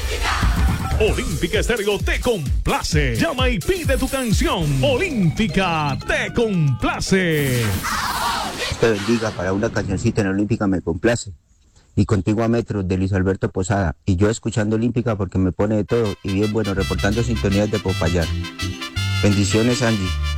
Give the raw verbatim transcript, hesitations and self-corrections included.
Olímpica Estéreo te complace. Llama y pide tu canción. Olímpica te complace. Te bendiga, para una cancioncita en Olímpica me complace. Y Contigo a Metros de Luis Alberto Posada. Y yo escuchando Olímpica porque me pone de todo. Y bien bueno, reportando sintonías de Popayán. Bendiciones, Angie.